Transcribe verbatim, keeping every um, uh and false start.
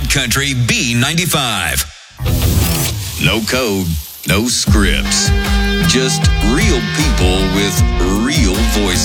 Good Country B ninety-five. No code, no scripts. Just real people with real voices.